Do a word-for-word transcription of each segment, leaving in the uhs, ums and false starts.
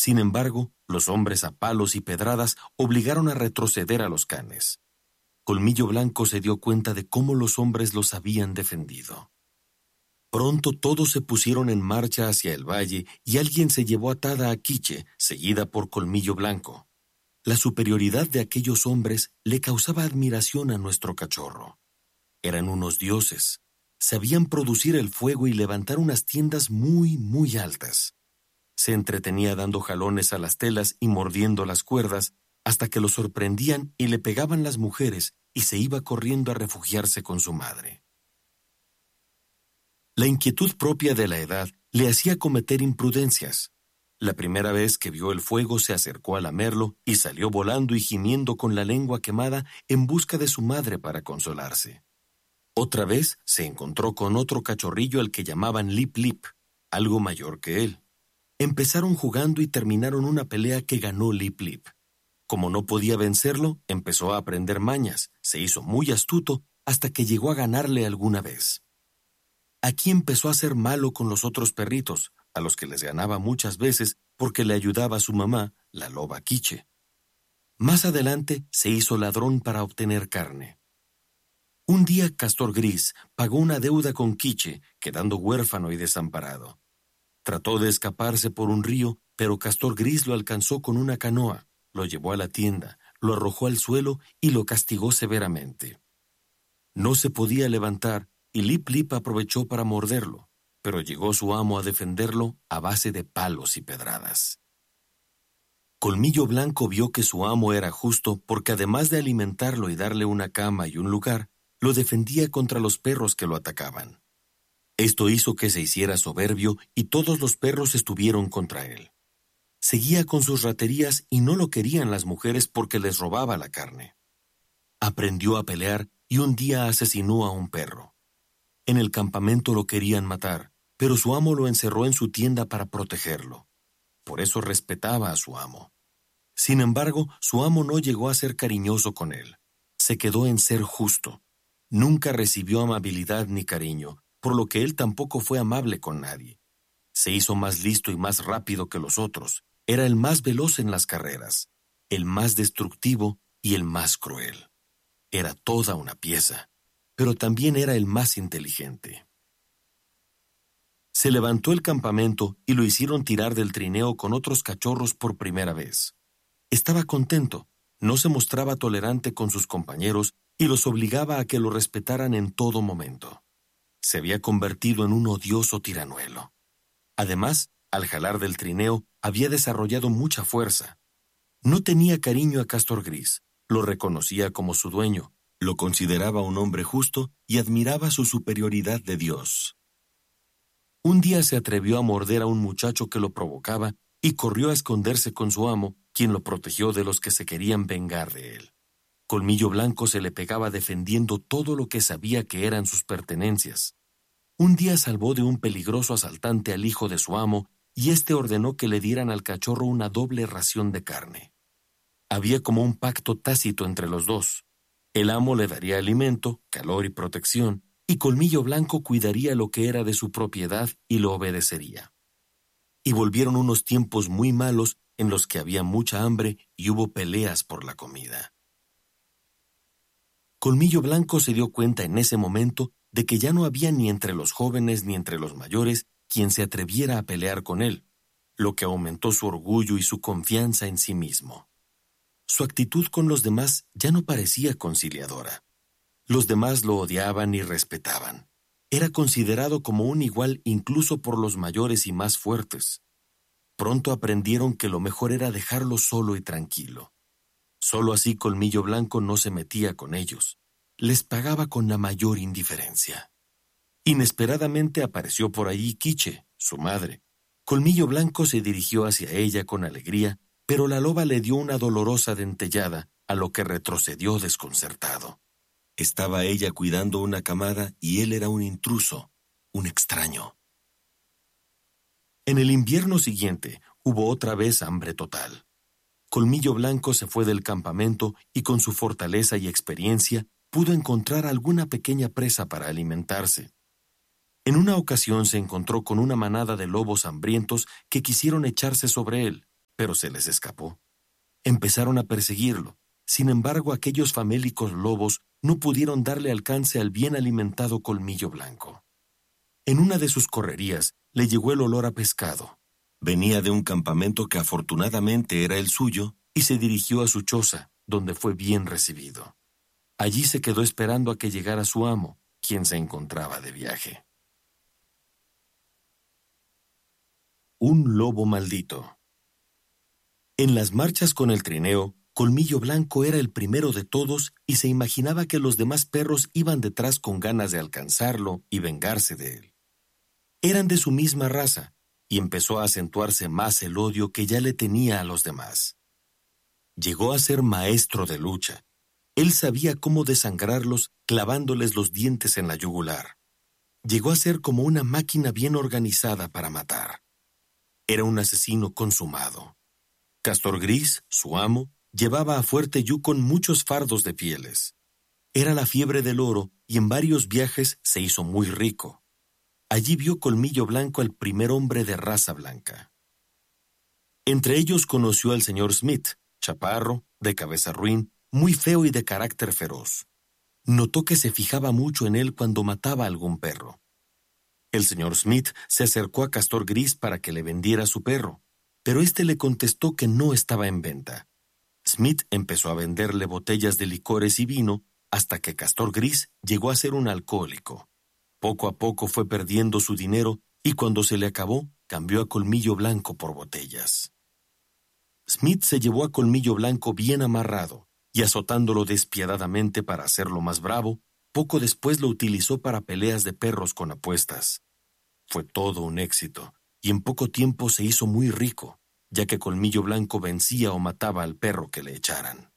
Sin embargo, los hombres a palos y pedradas obligaron a retroceder a los canes. Colmillo Blanco se dio cuenta de cómo los hombres los habían defendido. Pronto todos se pusieron en marcha hacia el valle y alguien se llevó atada a Quiche, seguida por Colmillo Blanco. La superioridad de aquellos hombres le causaba admiración a nuestro cachorro. Eran unos dioses. Sabían producir el fuego y levantar unas tiendas muy, muy altas. Se entretenía dando jalones a las telas y mordiendo las cuerdas hasta que lo sorprendían y le pegaban las mujeres y se iba corriendo a refugiarse con su madre. La inquietud propia de la edad le hacía cometer imprudencias. La primera vez que vio el fuego se acercó a lamerlo y salió volando y gimiendo con la lengua quemada en busca de su madre para consolarse. Otra vez se encontró con otro cachorrillo al que llamaban Lip Lip, algo mayor que él. Empezaron jugando y terminaron una pelea que ganó Lip Lip. Como no podía vencerlo, empezó a aprender mañas, se hizo muy astuto hasta que llegó a ganarle alguna vez. Aquí empezó a ser malo con los otros perritos, a los que les ganaba muchas veces porque le ayudaba a su mamá, la loba Quiche. Más adelante se hizo ladrón para obtener carne. Un día Castor Gris pagó una deuda con Quiche, quedando huérfano y desamparado. Trató de escaparse por un río, pero Castor Gris lo alcanzó con una canoa, lo llevó a la tienda, lo arrojó al suelo y lo castigó severamente. No se podía levantar y Lip Lip aprovechó para morderlo, pero llegó su amo a defenderlo a base de palos y pedradas. Colmillo Blanco vio que su amo era justo porque además de alimentarlo y darle una cama y un lugar, lo defendía contra los perros que lo atacaban. Esto hizo que se hiciera soberbio y todos los perros estuvieron contra él. Seguía con sus raterías y no lo querían las mujeres porque les robaba la carne. Aprendió a pelear y un día asesinó a un perro. En el campamento lo querían matar, pero su amo lo encerró en su tienda para protegerlo. Por eso respetaba a su amo. Sin embargo, su amo no llegó a ser cariñoso con él. Se quedó en ser justo. Nunca recibió amabilidad ni cariño, por lo que él tampoco fue amable con nadie. Se hizo más listo y más rápido que los otros. Era el más veloz en las carreras, el más destructivo y el más cruel. Era toda una pieza, pero también era el más inteligente. Se levantó el campamento y lo hicieron tirar del trineo con otros cachorros por primera vez. Estaba contento, no se mostraba tolerante con sus compañeros y los obligaba a que lo respetaran en todo momento. Se había convertido en un odioso tiranuelo. Además, al jalar del trineo, había desarrollado mucha fuerza. No tenía cariño a Castor Gris, lo reconocía como su dueño, lo consideraba un hombre justo y admiraba su superioridad de Dios. Un día se atrevió a morder a un muchacho que lo provocaba y corrió a esconderse con su amo, quien lo protegió de los que se querían vengar de él. Colmillo Blanco se le pegaba defendiendo todo lo que sabía que eran sus pertenencias. Un día salvó de un peligroso asaltante al hijo de su amo y éste ordenó que le dieran al cachorro una doble ración de carne. Había como un pacto tácito entre los dos. El amo le daría alimento, calor y protección, y Colmillo Blanco cuidaría lo que era de su propiedad y lo obedecería. Y volvieron unos tiempos muy malos en los que había mucha hambre y hubo peleas por la comida. Colmillo Blanco se dio cuenta en ese momento de que ya no había ni entre los jóvenes ni entre los mayores quien se atreviera a pelear con él, lo que aumentó su orgullo y su confianza en sí mismo. Su actitud con los demás ya no parecía conciliadora. Los demás lo odiaban y respetaban. Era considerado como un igual incluso por los mayores y más fuertes. Pronto aprendieron que lo mejor era dejarlo solo y tranquilo. Solo así Colmillo Blanco no se metía con ellos. Les pagaba con la mayor indiferencia. Inesperadamente apareció por allí Quiche, su madre. Colmillo Blanco se dirigió hacia ella con alegría, pero la loba le dio una dolorosa dentellada, a lo que retrocedió desconcertado. Estaba ella cuidando una camada y él era un intruso, un extraño. En el invierno siguiente hubo otra vez hambre total. Colmillo Blanco se fue del campamento y con su fortaleza y experiencia pudo encontrar alguna pequeña presa para alimentarse. En una ocasión se encontró con una manada de lobos hambrientos que quisieron echarse sobre él, pero se les escapó. Empezaron a perseguirlo. Sin embargo, aquellos famélicos lobos no pudieron darle alcance al bien alimentado Colmillo Blanco. En una de sus correrías le llegó el olor a pescado. Venía de un campamento que afortunadamente era el suyo y se dirigió a su choza, donde fue bien recibido. Allí se quedó esperando a que llegara su amo, quien se encontraba de viaje. Un lobo maldito. En las marchas con el trineo, Colmillo Blanco era el primero de todos y se imaginaba que los demás perros iban detrás con ganas de alcanzarlo y vengarse de él. Eran de su misma raza, y empezó a acentuarse más el odio que ya le tenía a los demás. Llegó a ser maestro de lucha. Él sabía cómo desangrarlos clavándoles los dientes en la yugular. Llegó a ser como una máquina bien organizada para matar. Era un asesino consumado. Castor Gris, su amo, llevaba a Fuerte Yukon muchos fardos de pieles. Era la fiebre del oro y en varios viajes se hizo muy rico. Allí vio Colmillo Blanco al primer hombre de raza blanca. Entre ellos conoció al señor Smith, chaparro, de cabeza ruin, muy feo y de carácter feroz. Notó que se fijaba mucho en él cuando mataba a algún perro. El señor Smith se acercó a Castor Gris para que le vendiera su perro, pero éste le contestó que no estaba en venta. Smith empezó a venderle botellas de licores y vino hasta que Castor Gris llegó a ser un alcohólico. Poco a poco fue perdiendo su dinero y cuando se le acabó, cambió a Colmillo Blanco por botellas. Smith se llevó a Colmillo Blanco bien amarrado y azotándolo despiadadamente para hacerlo más bravo, poco después lo utilizó para peleas de perros con apuestas. Fue todo un éxito y en poco tiempo se hizo muy rico, ya que Colmillo Blanco vencía o mataba al perro que le echaran.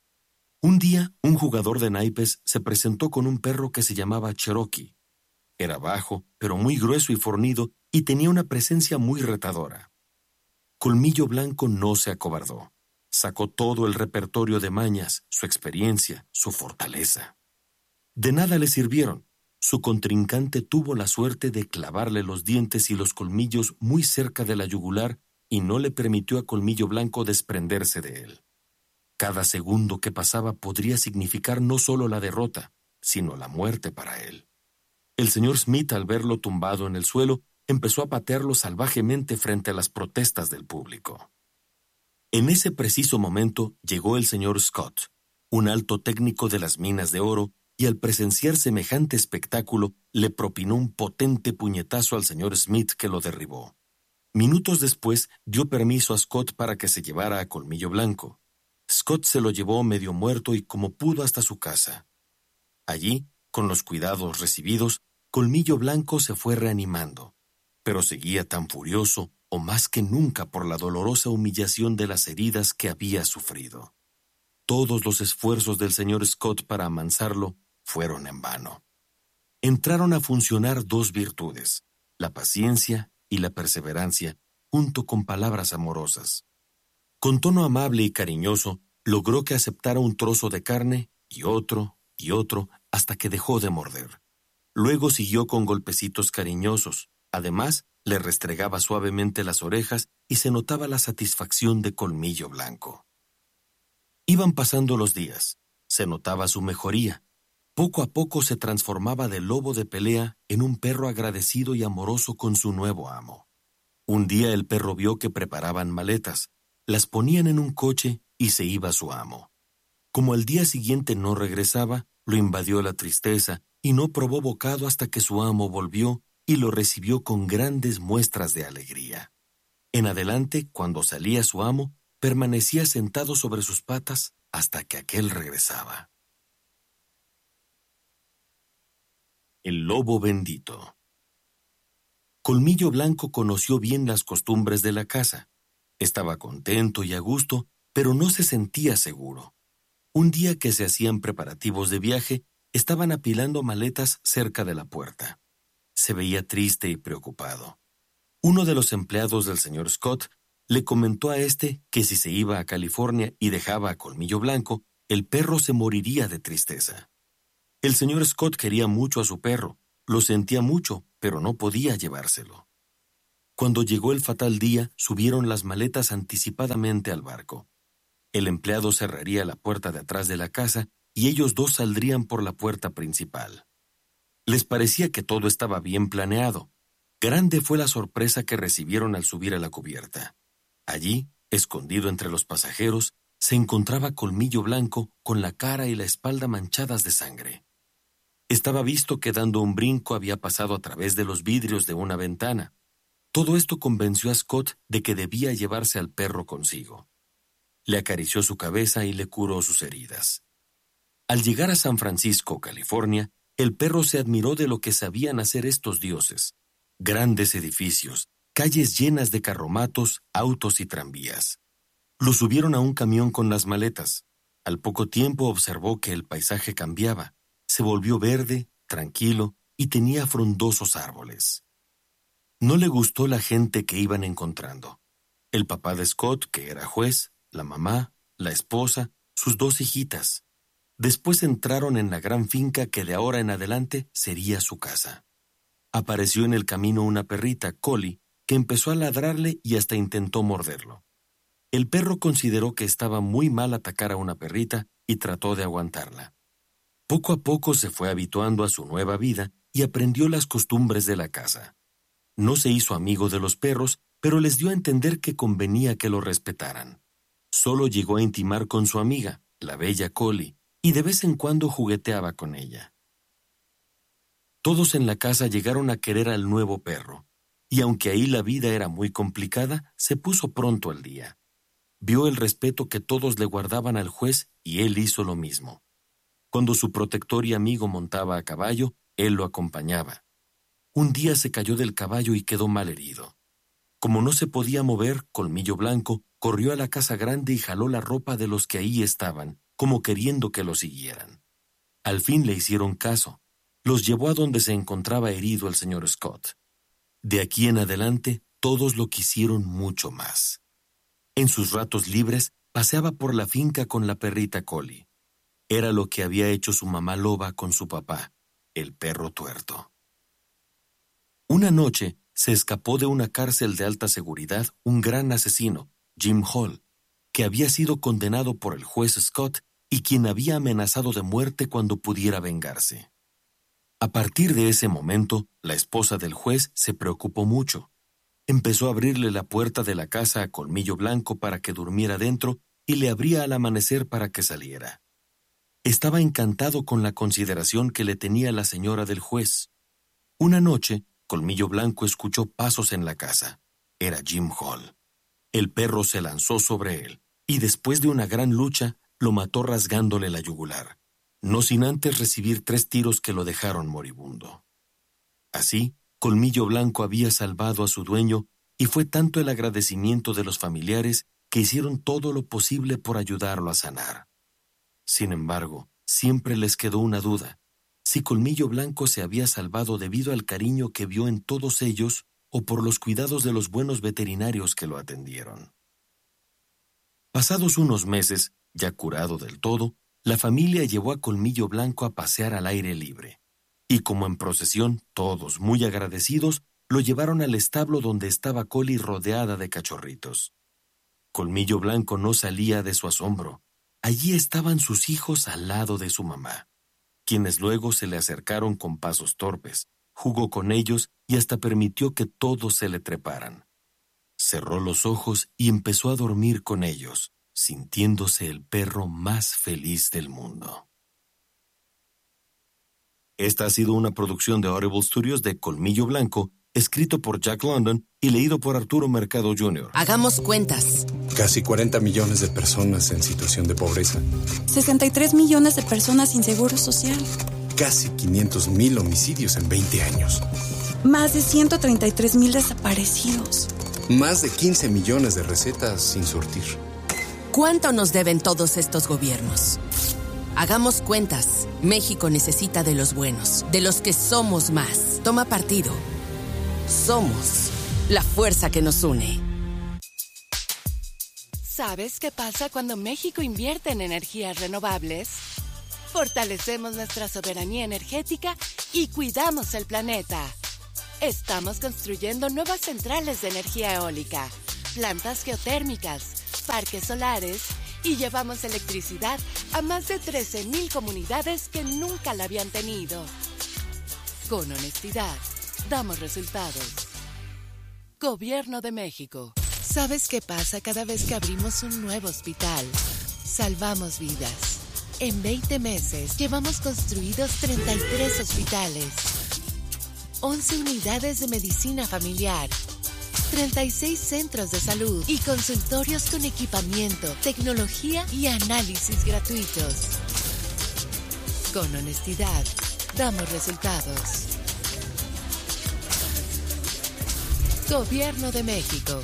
Un día, un jugador de naipes se presentó con un perro que se llamaba Cherokee. Era bajo, pero muy grueso y fornido, y tenía una presencia muy retadora. Colmillo Blanco no se acobardó. Sacó todo el repertorio de mañas, su experiencia, su fortaleza. De nada le sirvieron. Su contrincante tuvo la suerte de clavarle los dientes y los colmillos muy cerca de la yugular y no le permitió a Colmillo Blanco desprenderse de él. Cada segundo que pasaba podría significar no solo la derrota, sino la muerte para él. El señor Smith, al verlo tumbado en el suelo, empezó a patearlo salvajemente frente a las protestas del público. En ese preciso momento llegó el señor Scott, un alto técnico de las minas de oro, y al presenciar semejante espectáculo, le propinó un potente puñetazo al señor Smith que lo derribó. Minutos después, dio permiso a Scott para que se llevara a Colmillo Blanco. Scott se lo llevó medio muerto y como pudo hasta su casa. Allí, con los cuidados recibidos, Colmillo Blanco se fue reanimando, pero seguía tan furioso o más que nunca por la dolorosa humillación de las heridas que había sufrido. Todos los esfuerzos del señor Scott para amansarlo fueron en vano. Entraron a funcionar dos virtudes, la paciencia y la perseverancia, junto con palabras amorosas. Con tono amable y cariñoso, logró que aceptara un trozo de carne y otro y otro hasta que dejó de morder. Luego siguió con golpecitos cariñosos. Además, le restregaba suavemente las orejas y se notaba la satisfacción de Colmillo Blanco. Iban pasando los días. Se notaba su mejoría. Poco a poco se transformaba de lobo de pelea en un perro agradecido y amoroso con su nuevo amo. Un día el perro vio que preparaban maletas, las ponían en un coche y se iba su amo. Como al día siguiente no regresaba, lo invadió la tristeza y no probó bocado hasta que su amo volvió y lo recibió con grandes muestras de alegría. En adelante, cuando salía su amo, permanecía sentado sobre sus patas hasta que aquél regresaba. El lobo bendito. Colmillo Blanco conoció bien las costumbres de la casa. Estaba contento y a gusto, pero no se sentía seguro. Un día que se hacían preparativos de viaje, estaban apilando maletas cerca de la puerta. Se veía triste y preocupado. Uno de los empleados del señor Scott le comentó a este que si se iba a California y dejaba a Colmillo Blanco, el perro se moriría de tristeza. El señor Scott quería mucho a su perro, lo sentía mucho, pero no podía llevárselo. Cuando llegó el fatal día, subieron las maletas anticipadamente al barco. El empleado cerraría la puerta de atrás de la casa y ellos dos saldrían por la puerta principal. Les parecía que todo estaba bien planeado. Grande fue la sorpresa que recibieron al subir a la cubierta. Allí, escondido entre los pasajeros, se encontraba Colmillo Blanco con la cara y la espalda manchadas de sangre. Estaba visto que dando un brinco había pasado a través de los vidrios de una ventana. Todo esto convenció a Scott de que debía llevarse al perro consigo. Le acarició su cabeza y le curó sus heridas. Al llegar a San Francisco, California, el perro se admiró de lo que sabían hacer estos dioses. Grandes edificios, calles llenas de carromatos, autos y tranvías. Lo subieron a un camión con las maletas. Al poco tiempo observó que el paisaje cambiaba. Se volvió verde, tranquilo y tenía frondosos árboles. No le gustó la gente que iban encontrando. El papá de Scott, que era juez, la mamá, la esposa, sus dos hijitas. Después entraron en la gran finca que de ahora en adelante sería su casa. Apareció en el camino una perrita, Collie, que empezó a ladrarle y hasta intentó morderlo. El perro consideró que estaba muy mal atacar a una perrita y trató de aguantarla. Poco a poco se fue habituando a su nueva vida y aprendió las costumbres de la casa. No se hizo amigo de los perros, pero les dio a entender que convenía que lo respetaran. Solo llegó a intimar con su amiga, la bella Collie, y de vez en cuando jugueteaba con ella. Todos en la casa llegaron a querer al nuevo perro, y aunque ahí la vida era muy complicada, se puso pronto al día. Vio el respeto que todos le guardaban al juez y él hizo lo mismo. Cuando su protector y amigo montaba a caballo, él lo acompañaba. Un día se cayó del caballo y quedó mal herido. Como no se podía mover, Colmillo Blanco corrió a la casa grande y jaló la ropa de los que ahí estaban, como queriendo que lo siguieran. Al fin le hicieron caso. Los llevó a donde se encontraba herido el señor Scott. De aquí en adelante, todos lo quisieron mucho más. En sus ratos libres, paseaba por la finca con la perrita Collie. Era lo que había hecho su mamá loba con su papá, el perro tuerto. Una noche, se escapó de una cárcel de alta seguridad un gran asesino, Jim Hall, que había sido condenado por el juez Scott y quien había amenazado de muerte cuando pudiera vengarse. A partir de ese momento, la esposa del juez se preocupó mucho. Empezó a abrirle la puerta de la casa a Colmillo Blanco para que durmiera dentro y le abría al amanecer para que saliera. Estaba encantado con la consideración que le tenía la señora del juez. Una noche, Colmillo Blanco escuchó pasos en la casa. Era Jim Hall. El perro se lanzó sobre él y después de una gran lucha, lo mató rasgándole la yugular, no sin antes recibir tres tiros que lo dejaron moribundo. Así, Colmillo Blanco había salvado a su dueño y fue tanto el agradecimiento de los familiares que hicieron todo lo posible por ayudarlo a sanar. Sin embargo, siempre les quedó una duda, si Colmillo Blanco se había salvado debido al cariño que vio en todos ellos o por los cuidados de los buenos veterinarios que lo atendieron. Pasados unos meses, ya curado del todo, la familia llevó a Colmillo Blanco a pasear al aire libre. Y como en procesión, todos, muy agradecidos, lo llevaron al establo donde estaba Collie rodeada de cachorritos. Colmillo Blanco no salía de su asombro. Allí estaban sus hijos al lado de su mamá, quienes luego se le acercaron con pasos torpes, jugó con ellos y hasta permitió que todos se le treparan. Cerró los ojos y empezó a dormir con ellos, sintiéndose el perro más feliz del mundo. Esta ha sido una producción de Audible Studios de Colmillo Blanco, escrito por Jack London y leído por Arturo Mercado junior Hagamos cuentas. Casi cuarenta millones de personas en situación de pobreza. sesenta y tres millones de personas sin seguro social. Casi quinientos mil homicidios en veinte años. Más de ciento treinta y tres mil desaparecidos. Más de quince millones de recetas sin surtir. ¿Cuánto nos deben todos estos gobiernos? Hagamos cuentas. México necesita de los buenos, de los que somos más. Toma partido. Somos la fuerza que nos une. ¿Sabes qué pasa cuando México invierte en energías renovables? Fortalecemos nuestra soberanía energética y cuidamos el planeta. Estamos construyendo nuevas centrales de energía eólica, plantas geotérmicas, parques solares y llevamos electricidad a más de trece mil comunidades que nunca la habían tenido. Con honestidad, damos resultados. Gobierno de México. ¿Sabes qué pasa cada vez que abrimos un nuevo hospital? Salvamos vidas. En veinte meses llevamos construidos treinta y tres hospitales, once unidades de medicina familiar, treinta y seis centros de salud y consultorios con equipamiento, tecnología y análisis gratuitos. Con honestidad, damos resultados. Gobierno de México.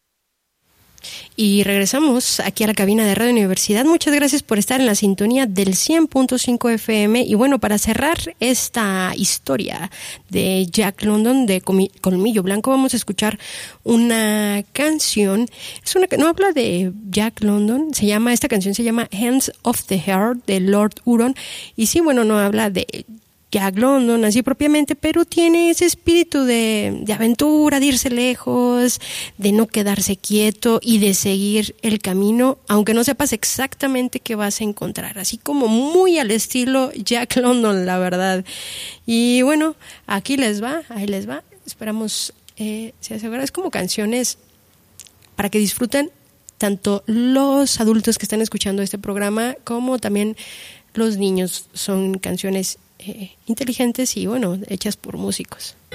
Y regresamos aquí a la cabina de Radio Universidad. Muchas gracias por estar en la sintonía del cien punto cinco F M. Y bueno, para cerrar esta historia de Jack London de Colmillo Blanco, vamos a escuchar una canción. Es una que no habla de Jack London. Se llama, esta canción se llama Hands of the Heart de Lord Huron. Y sí, bueno, no habla de Jack London así propiamente, pero tiene ese espíritu de, de aventura, de irse lejos, de no quedarse quieto y de seguir el camino, aunque no sepas exactamente qué vas a encontrar, así como muy al estilo Jack London, la verdad. Y bueno, aquí les va, ahí les va, esperamos eh, se asegura, es como canciones para que disfruten tanto los adultos que están escuchando este programa como también los niños. Son canciones Eh, inteligentes y bueno, hechas por músicos.